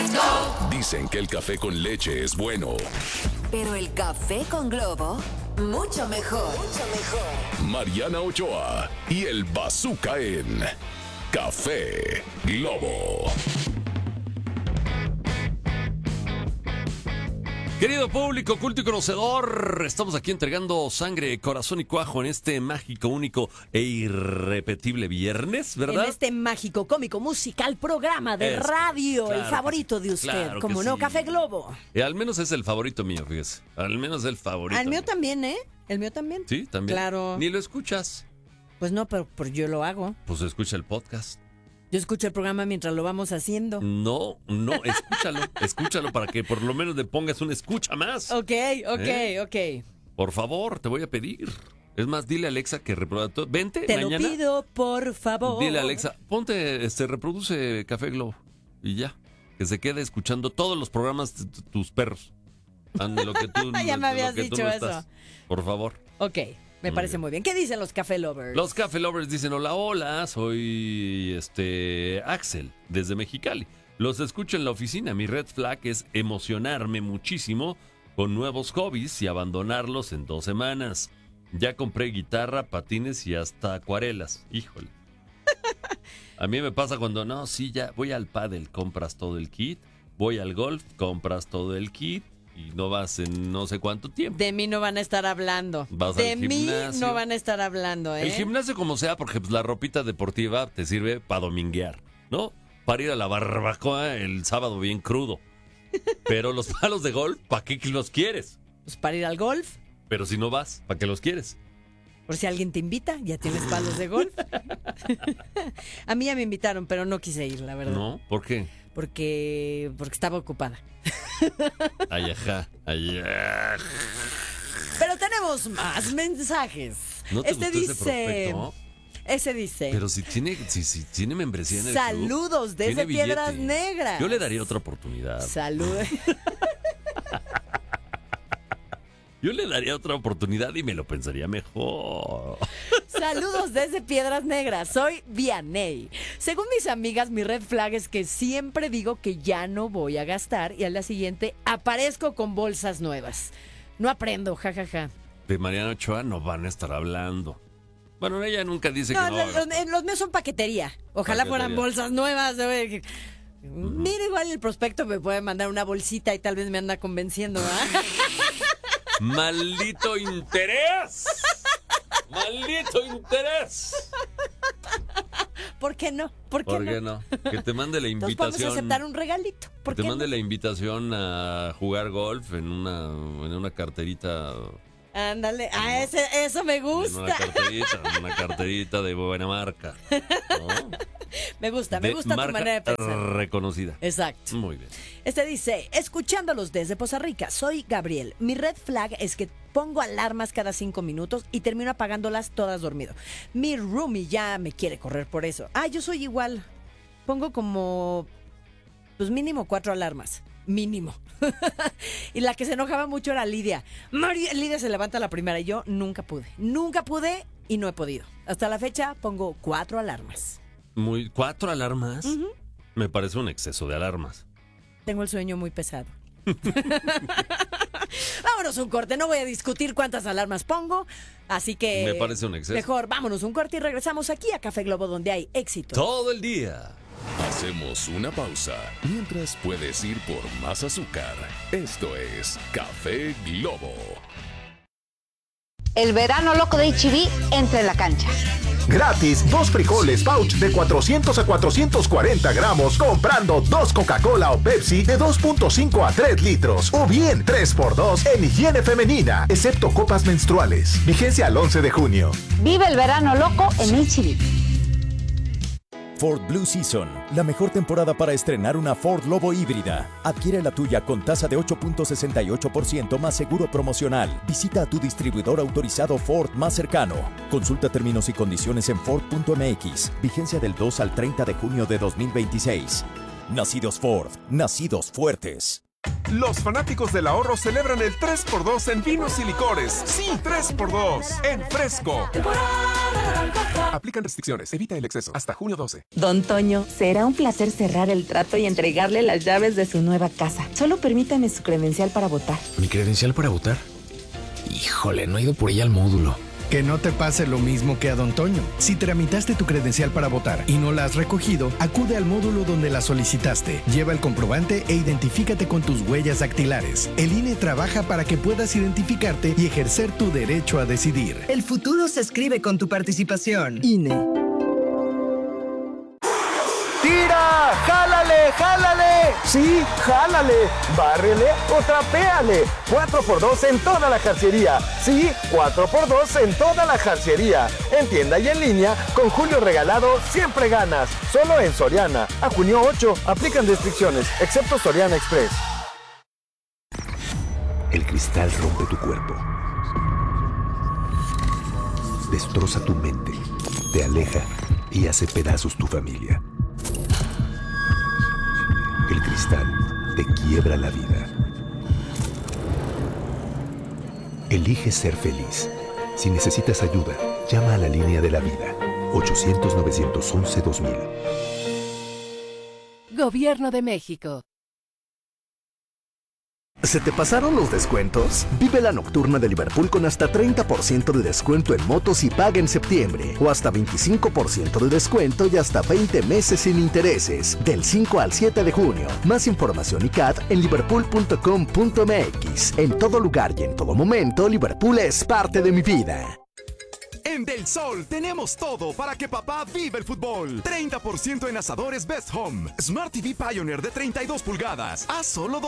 Dicen que el café con leche es bueno. Pero el café con Globo, mucho mejor. Mucho mejor. Mariana Ochoa y el Bazooka en Café Globo. Querido público, culto y conocedor, estamos aquí entregando sangre, corazón y cuajo en este mágico, único e irrepetible viernes, ¿verdad? En este mágico, cómico, musical programa de radio, claro el favorito de usted, claro como que no, sí. Café Globo. Al menos es el favorito mío, fíjese. Al menos es el favorito. El mío también, ¿eh? El mío también. Sí, también. Claro. Ni lo escuchas. Pues no, pero yo lo hago. Pues escucha el podcast. Yo escucho el programa mientras lo vamos haciendo. No, escúchalo para que por lo menos le pongas una escucha más. Ok. Por favor, te voy a pedir. Es más, dile a Alexa que reproduzca todo. Vente Te mañana. lo pido, por favor. Dile a Alexa, ponte, reproduce Café Globo. Y ya, que se quede escuchando todos los programas de tus perros. Ande lo que tú Ya me habías lo que tú dicho no eso. estás. Por favor. Ok, me parece bien. muy bien. ¿Qué dicen los Café Lovers? Los Café Lovers dicen, hola, soy Axel, desde Mexicali. Los escucho en la oficina. Mi red flag es emocionarme muchísimo con nuevos hobbies y abandonarlos en 2 semanas. Ya compré guitarra, patines y hasta acuarelas. Híjole. A mí me pasa cuando, ya voy al pádel, compras todo el kit. Voy al golf, compras todo el kit. Y no vas en no sé cuánto tiempo. De mí no van a estar hablando. Vas de al mí gimnasio. no van a estar hablando, ¿eh? El gimnasio como sea, porque pues, la ropita deportiva te sirve para dominguear, ¿no? Para ir a la barbacoa el sábado bien crudo. Pero los palos de golf, ¿para qué los quieres? Pues para ir al golf. Pero si no vas, ¿para qué los quieres? Por si alguien te invita, ya tienes palos de golf. A mí ya me invitaron, pero no quise ir, la verdad. ¿No? ¿Por qué? Porque estaba ocupada. Ay, ajá. Pero tenemos más mensajes. ¿No te gustó ese prospecto? Ese dice. Pero si tiene membresía en el saludos club, desde tiene Piedras billete. Negras. Yo le daría otra oportunidad. Saludos. Yo le daría otra oportunidad y me lo pensaría mejor. Saludos desde Piedras Negras. Soy Vianey. Según mis amigas, mi red flag es que siempre digo que ya no voy a gastar y al día siguiente aparezco con bolsas nuevas. No aprendo, jajaja. De Mariana Ochoa no van a estar hablando. Bueno, ella nunca dice No, que no. los míos son paquetería. Ojalá fueran bolsas nuevas. Mira, igual el prospecto me puede mandar una bolsita y tal vez me anda convenciendo, ¿ah? ¡Maldito interés! ¡Maldito interés! ¿Por qué no? ¿Por qué no? Que te mande la Entonces invitación. vamos a aceptar un regalito. Que te mande la invitación a jugar golf en una carterita. Ándale, eso me gusta. En una carterita de buena marca. ¿No? Me gusta tu manera de pensar. Reconocida. Exacto. Muy bien. Dice, escuchándolos desde Poza Rica, soy Gabriel. Mi red flag es que pongo alarmas cada 5 minutos y termino apagándolas todas dormido. Mi roomie ya me quiere correr por eso. Yo soy igual. Pongo como, pues mínimo 4 alarmas. Mínimo. Y la que se enojaba mucho era Lidia. Lidia se levanta la primera y yo nunca pude y no he podido. Hasta la fecha pongo 4 alarmas. 4 alarmas. Me parece un exceso de alarmas. Tengo el sueño muy pesado. Vámonos un corte, no voy a discutir cuántas alarmas pongo, así que me parece un exceso. Mejor vámonos un corte y regresamos aquí a Café Globo, donde hay éxito todo el día. Hacemos una pausa. Mientras puedes ir por más azúcar. Esto es Café Globo. El verano loco de H-E-B entra en la cancha. Gratis, 2 frijoles pouch de 400 a 440 gramos comprando 2 Coca-Cola o Pepsi de 2.5 a 3 litros. O bien 3x2 en higiene femenina, excepto copas menstruales. Vigencia al 11 de junio. Vive el verano loco en H-E-B. Ford Blue Season, la mejor temporada para estrenar una Ford Lobo híbrida. Adquiere la tuya con tasa de 8.68% más seguro promocional. Visita a tu distribuidor autorizado Ford más cercano. Consulta términos y condiciones en Ford.mx. Vigencia del 2 al 30 de junio de 2026. Nacidos Ford, nacidos fuertes. Los fanáticos del ahorro celebran el 3x2 en vinos y licores. Sí, 3x2 en Fresco. Aplican restricciones. Evita el exceso. Hasta junio 12. Don Toño, será un placer cerrar el trato y entregarle las llaves de su nueva casa. Solo permítame su credencial para votar. ¿Mi credencial para votar? Híjole, no he ido por ella al módulo. Que no te pase lo mismo que a Don Toño. Si tramitaste tu credencial para votar y no la has recogido, acude al módulo donde la solicitaste. Lleva el comprobante e identifícate con tus huellas dactilares. El INE trabaja para que puedas identificarte y ejercer tu derecho a decidir. El futuro se escribe con tu participación. INE. ¡Tira! ¡Jálale! ¡Jálale! ¡Sí! ¡Jálale! ¡Bárrele o trapéale! 4x2 en toda la jarciería. Sí, 4x2 en toda la jarciería. En tienda y en línea, con Julio Regalado siempre ganas. Solo en Soriana. A junio 8, aplican restricciones, excepto Soriana Express. El cristal rompe tu cuerpo. Destroza tu mente. Te aleja y hace pedazos tu familia. El cristal te quiebra la vida. Elige ser feliz. Si necesitas ayuda, llama a la línea de la vida. 800-911-2000. Gobierno de México. ¿Se te pasaron los descuentos? Vive la nocturna de Liverpool con hasta 30% de descuento en motos y paga en septiembre. O hasta 25% de descuento y hasta 20 meses sin intereses. Del 5 al 7 de junio. Más información y CAT en liverpool.com.mx. En todo lugar y en todo momento, Liverpool es parte de mi vida. En Del Sol tenemos todo para que papá viva el fútbol. 30% en asadores Best Home. Smart TV Pioneer de 32 pulgadas a solo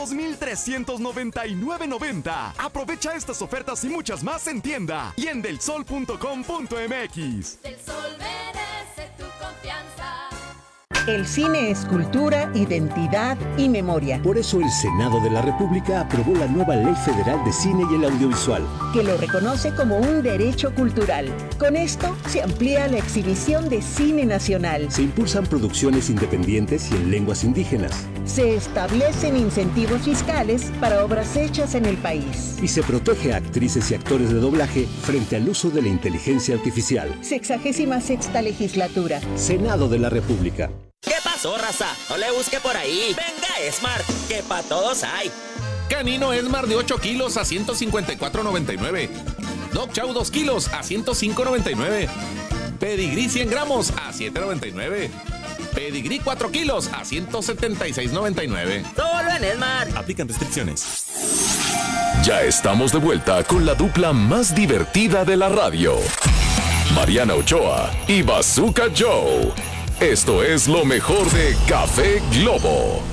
$2,399.90. Aprovecha estas ofertas y muchas más en tienda y en delsol.com.mx. Del Sol merece tu confianza. El cine es cultura, identidad y memoria. Por eso el Senado de la República aprobó la nueva Ley Federal de Cine y el Audiovisual, que lo reconoce como un derecho cultural. Con esto se amplía la exhibición de cine nacional. Se impulsan producciones independientes y en lenguas indígenas. Se establecen incentivos fiscales para obras hechas en el país. Y se protege a actrices y actores de doblaje frente al uso de la inteligencia artificial. 66ª legislatura. Senado de la República. ¿Qué pasó, raza? No le busque por ahí. Venga, Smart, que pa' todos hay. Canino Esmar de 8 kilos a $154.99. Dog Chow 2 kilos a $105.99. Pedigrí 100 gramos a $7.99. Pedigrí 4 kilos a $176.99. Solo en Esmar. Aplican restricciones. Ya estamos de vuelta con la dupla más divertida de la radio. Mariana Ochoa y Bazooka Joe. Esto es lo mejor de Café Globo.